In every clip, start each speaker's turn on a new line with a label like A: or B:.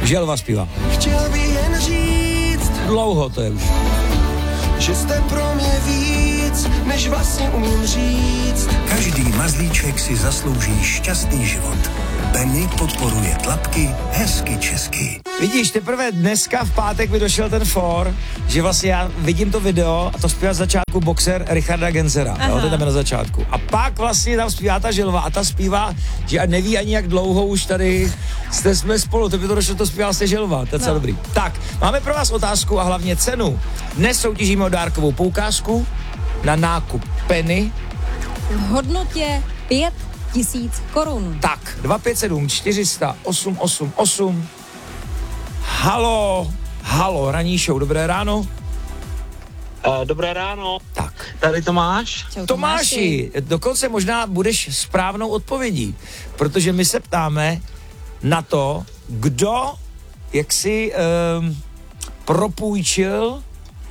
A: Želva zpívá.
B: Chtěl bych jen říct,
A: Dlouho to je už.
B: že jste pro mě víc, než vlastně umím říct.
C: Každý mazlíček si zaslouží šťastný život. Benny podporuje tlapky hezky česky.
A: Vidíš, teprve dneska v pátek mi došel ten for, že vlastně já vidím to video a to zpívá z začátku boxer Richarda Gensera, jo, to je tam na začátku. A pak vlastně tam zpívá ta Želva a ta zpívá, že neví ani jak dlouho už tady jsme spolu, to by to došlo, to zpívá se Želva, to je docela dobrý. Tak, máme pro vás otázku a hlavně cenu. Dnes soutěžíme o dárkovou poukázku na nákup Penny.
D: V hodnotě 5 000 korun.
A: Tak, 257 400 888. Halo, ranní show, dobré ráno.
E: Dobré ráno.
A: Tak.
E: Tady Tomáš.
D: Čau,
A: Tomáši, dokonce možná budeš správnou odpovědí, protože my se ptáme na to, kdo jaksi propůjčil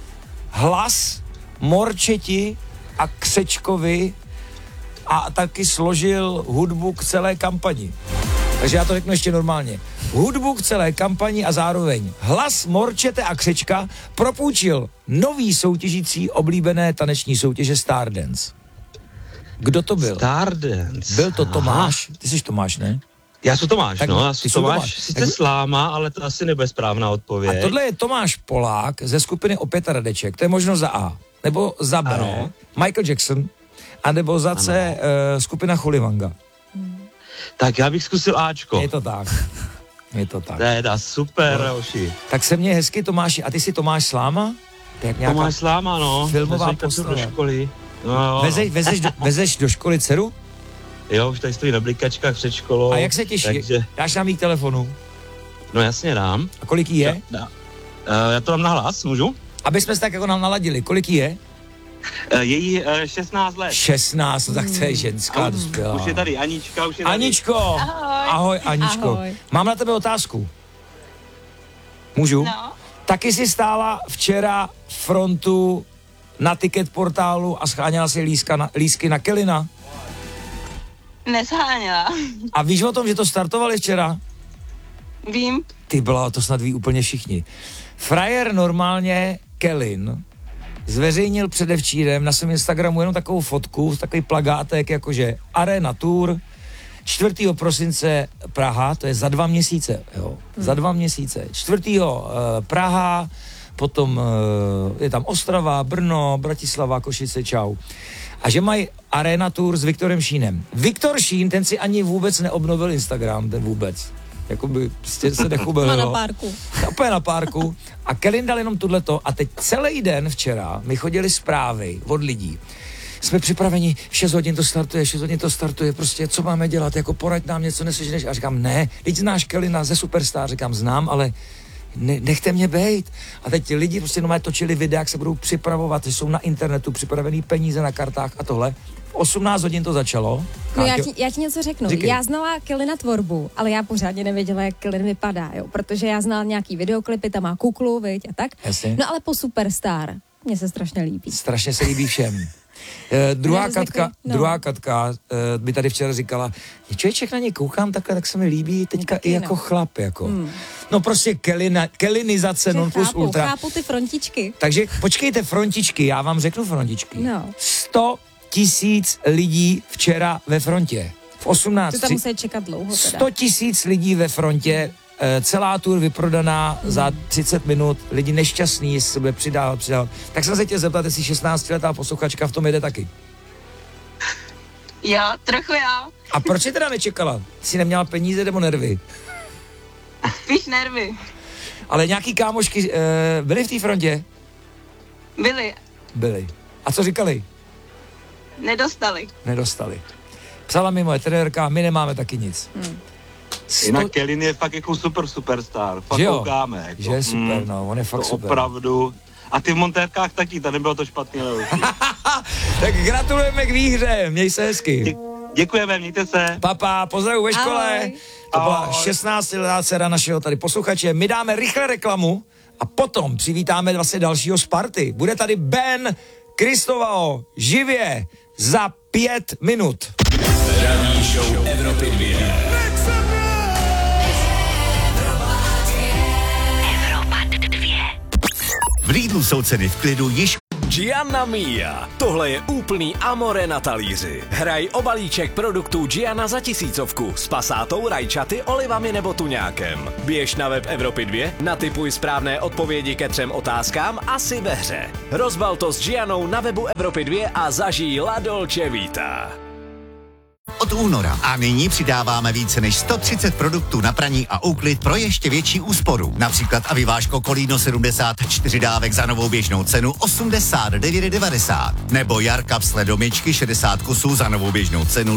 A: hlas Morčeti a Křečkovi a taky složil hudbu k celé kampani. Takže já to řeknu ještě normálně. Hudbu k celé kampani a zároveň hlas Morčete a Křečka propůjčil nový soutěžící oblíbené taneční soutěže Stardance. Kdo to byl?
E: Stardance.
A: Byl to Tomáš. Ty jsi Tomáš, ne?
E: Já jsem Tomáš,
A: Tak
E: no. Já
A: ty
E: jsem
A: jsi
E: Tomáš.
A: Tomáš.
E: Sice
A: Tak-
E: Sláma, ale to asi nebude správná odpověď.
A: A tohle je Tomáš Polák ze skupiny Opět a Radeček. To je možno za A. Nebo za B.
E: Ano.
A: Michael Jackson. A nebo za C skupina Chulivanga.
E: Tak já bych zkusil Ačko.
A: Je to tak. Je to tak.
E: Teda, super, Roši.
A: Tak se mě hezky, Tomáši. A ty jsi Tomáš Sláma? To je jak nějaká
E: Tomáš Sláma, no.
A: filmová
E: Vezmeš
A: postava.
E: do školy. No,
A: Vezeš do školy dceru?
E: jo, už tady stojí na blikačkách před školou.
A: A jak se těší?
E: Takže,
A: Dáš nám jí k telefonu?
E: no jasně dám.
A: A kolik jí je?
E: Já to dám na hlas, můžu?
A: Aby jsme se tak jako nám naladili. Kolik jí je?
E: Je jí 16 let.
A: 16, no tak to je ženská dospělá.
E: Už je tady Anička, už je tady.
A: Aničko! Ahoj, Aničko.
D: Ahoj.
A: Mám na tebe otázku. Můžu?
F: No,
A: Taky jsi stála včera frontu na ticket portálu a scháněla si lístky na Kelina.
F: nesháněla.
A: A víš o tom, že to startovali včera?
F: Vím.
A: Ty byla, to snad ví úplně všichni. Frajer normálně Kelin zveřejnil předevčírem na svém Instagramu jenom takovou fotku, takový plagátek, jakože Arena Tour, 4. prosince Praha, to je za 2 měsíce, jo, za 2 měsíce. 4. Praha, potom je tam Ostrava, Brno, Bratislava, Košice, čau. A že mají Arena Tour s Viktorem Šínem. Viktor Šín, ten si ani vůbec neobnovil Instagram, ten vůbec. Jakoby prostě se nechubil,
D: Má na
A: jo.
D: párku.
A: Úplně na párku. A Kelin dal jenom tohleto a teď celý den včera mi chodily zprávy od lidí. Jsme připraveni, 6 hodin to startuje, prostě co máme dělat, jako poraď nám něco, nesežneš. A říkám, ne, teď znáš Kelina ze Superstar, říkám, znám, ale nechte mě bejt. A teď ti lidi prostě normálně točili videa, jak se budou připravovat, že jsou na internetu připravený peníze na kartách a tohle. V 18 hodin to začalo.
D: No já ti něco řeknu.
A: Říkej.
D: Já znala Kelina tvorbu, ale já pořádně nevěděla, jak Kelin vypadá, jo, protože já znala nějaký videoklipy, tam má kuklu, viď, a tak.
A: Jasně.
D: No ale po Superstar mně se strašně líbí.
A: Strašně se líbí všem. Druhá Katka by tady včera říkala, člověček na ně koukám takhle, tak se mi líbí teďka i jako chlap, jako. No prostě kelinizace non plus ultra.
D: Chápu ty frontičky.
A: Takže počkejte, frontičky, já vám řeknu frontičky.
D: No.
A: 100 000 lidí včera ve frontě. V 18.
D: To tam musí čekat dlouho teda.
A: 100 000 lidí ve frontě, celá tour vyprodaná za 30 minut, lidi nešťastní, jestli se bude přidávat. Tak jsem se chtěl zeptat, jestli 16letá posluchačka v tom jede taky.
F: Jo, trochu jo.
A: A proč jsi teda nečekala? Jsi neměla peníze nebo nervy?
F: Spíš nervy.
A: Ale nějaký kámošky byly v té frontě?
F: Byly.
A: Byly. A co říkali? Nedostali. Psala mi moje trenérka, my nemáme taky nic.
E: Jinak Kelin je fakt jako superstar. Fakt
A: Že jo?
E: koukáme. Jako.
A: Že je super, no, on je fakt
E: to
A: super.
E: Opravdu. A ty v montérkách taky, to nebylo to špatný.
A: Tak gratulujeme k výhře, měj se hezky.
E: Děkujeme, mějte se.
A: Papa, pozdravu ve škole.
D: Ahoj.
A: To byla 16letá dcera našeho tady posluchače. My dáme rychle reklamu a potom přivítáme vlastně dalšího z party. Bude tady Ben Kristovao živě za 5 minut.
G: Ranní show Evropy 2. jsou ceny v klidu již.
H: Gianna Mia. Tohle je úplný amore na talíři. Hraj o balíček produktů Gianna za 1000 s pasátou, rajčaty, olivami nebo tuňákem. Běž na web Evropy 2, natipuj správné odpovědi ke 3 otázkám a si ve hře. Rozbal to s Giannou na webu Evropy 2 a zažij La Dolce Vita.
G: Od února a nyní přidáváme více než 130 produktů na praní a úklid pro ještě větší úsporu. Například Aviváško Kolíno 74 dávek za novou běžnou cenu 89,90 nebo Jarkap sledomičky 60 kusů za novou běžnou cenu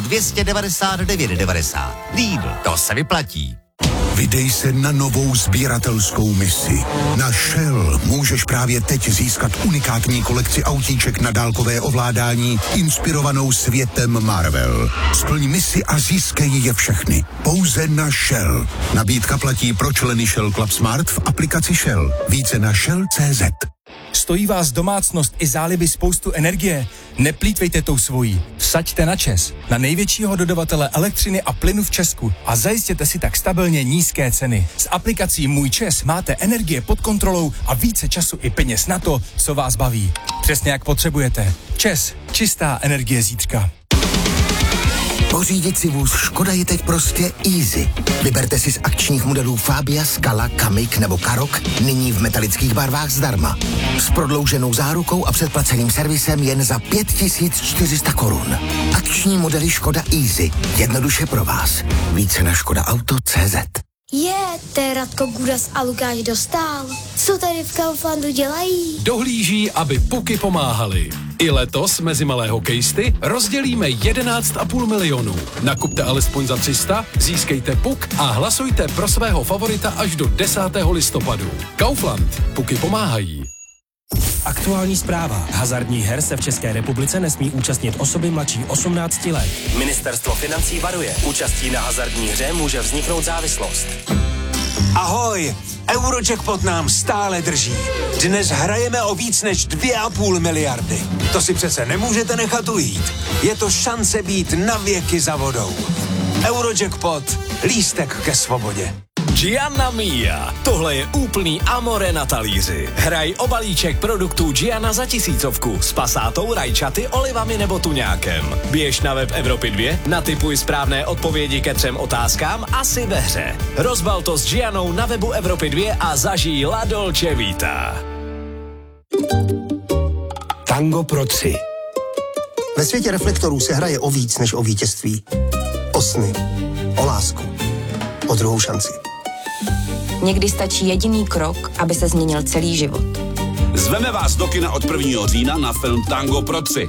G: 299,90. Lidl, to se vyplatí.
C: Vydej se na novou sběratelskou misi. Na Shell můžeš právě teď získat unikátní kolekci autíček na dálkové ovládání inspirovanou světem Marvel. Splň misi a získej je všechny. Pouze na Shell. Nabídka platí pro členy Shell Club Smart v aplikaci Shell. Více na Shell.cz.
I: Stojí vás domácnost i záliby spoustu energie? Neplýtvejte tou svojí. Vsaďte na ČEZ, na největšího dodavatele elektřiny a plynu v Česku a zajistěte si tak stabilně nízké ceny. S aplikací Můj ČEZ máte energie pod kontrolou a více času i peněz na to, co vás baví. Přesně jak potřebujete. ČEZ, čistá energie zítřka.
J: Pořídit si vůz Škoda je teď prostě easy. Vyberte si z akčních modelů Fabia, Scala, Kamiq nebo Karoq nyní v metalických barvách zdarma. S prodlouženou zárukou a předplaceným servisem jen za 5400 korun. Akční modely Škoda Easy. Jednoduše pro vás. Více na škodaauto.cz.
K: To je Radko Gudas a Lukáš Dostál. Co tady v Kauflandu dělají?
L: Dohlíží, aby puky pomáhaly. I letos mezi malé hokejisty rozdělíme 11,5 milionu. Nakupte alespoň za 300, získejte puk a hlasujte pro svého favorita až do 10. listopadu. Kaufland. Puky pomáhají.
M: Aktuální zpráva. Hazardních her se v České republice nesmí účastnit osoby mladší 18 let.
N: Ministerstvo financí varuje. Účastí na hazardní hře může vzniknout závislost.
O: Ahoj! Eurojackpot nám stále drží. Dnes hrajeme o víc než 2,5 miliardy. To si přece nemůžete nechat ujít. Je to šance být na věky za vodou. Eurojackpot. Lístek ke svobodě.
H: Gianna Mia. Tohle je úplný amore na talíři. Hraj o balíček produktů Gianna za 1000 s pasátou, rajčaty, olivami nebo tuňákem. Běž na web Evropy 2, natipuj správné odpovědi ke 3 otázkám a si ve hře. Rozbal to s Giannou na webu Evropy 2 a zažij La Dolce Vita.
C: Tango pro 3.
J: Ve světě reflektorů se hraje o víc než o vítězství. O sny, o lásku, o druhou šanci.
P: Někdy stačí jediný krok, aby se změnil celý život.
Q: Zveme vás do kina od 1. října na film Tango pro 3.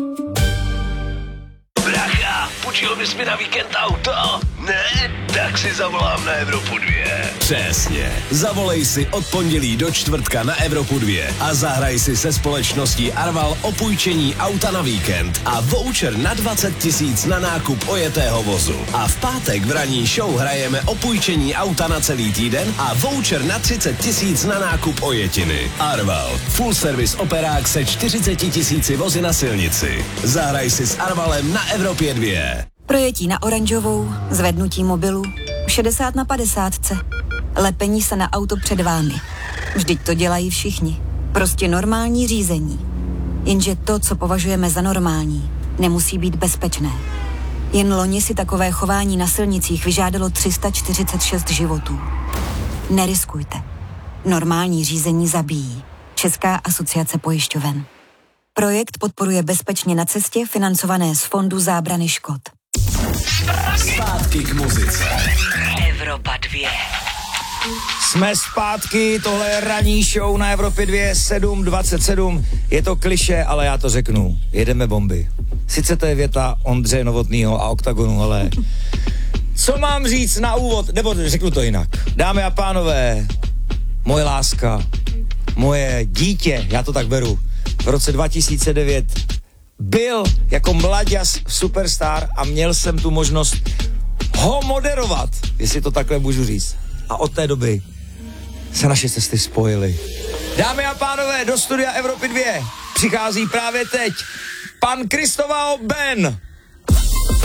R: Bracha, půjčil bys mi na víkend auto? Ne? Tak si zavolám na Evropu 2.
H: Přesně. Zavolej si od pondělí do čtvrtka na Evropu 2 a zahraj si se společností Arval o půjčení auta na víkend a voucher na 20 000 na nákup ojetého vozu. A v pátek v ranní show hrajeme o půjčení auta na celý týden a voucher na 30 000 na nákup ojetiny. Arval. Full service operák se 40 000 vozy na silnici. Zahraj si s Arvalem na Evropě 2.
S: Projetí na oranžovou, zvednutí mobilu, 60/50. Lepení se na auto před vámi. Vždyť to dělají všichni. Prostě normální řízení. Jenže to, co považujeme za normální, nemusí být bezpečné. Jen loni si takové chování na silnicích vyžádalo 346 životů. Neriskujte. Normální řízení zabíjí. Česká asociace pojišťoven. Projekt podporuje Bezpečně na cestě, financované z Fondu zábrany škod.
H: Zpátky k muzice.
P: Evropa 2.
A: Jsme zpátky, tohle je ranní show na Evropě 2, 7:27. Je to klišé, ale já to řeknu. Jedeme bomby. Sice to je věta Ondřeje Novotnýho a Oktagonu, ale co mám říct na úvod, nebo řeknu to jinak. Dámy a pánové, moje láska, moje dítě, já to tak beru, v roce 2009 byl jako mlaďas superstar a měl jsem tu možnost ho moderovat, jestli to takhle můžu říct. A od té doby se naše cesty spojily. Dámy a pánové, do studia Evropy 2 přichází právě teď pan Cristóvão Ben.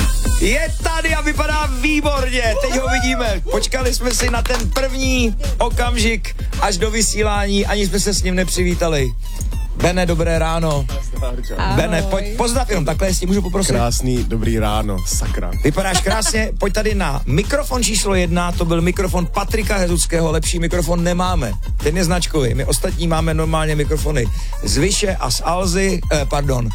A: Je tady a vypadá výborně, teď ho vidíme. Počkali jsme si na ten první okamžik až do vysílání, ani jsme se s ním nepřivítali. Bene, dobré ráno.
D: Ahoj.
A: Bene, pojď, pozdrav jenom takhle, jestli můžu poprosit.
T: Krásný, dobrý ráno, sakra.
A: Vypadáš krásně, pojď tady na mikrofon číslo 1, to byl mikrofon Patrika Hezuckého, lepší mikrofon nemáme. Ten je značkový, my ostatní máme normálně mikrofony z Vyše a z Alzy,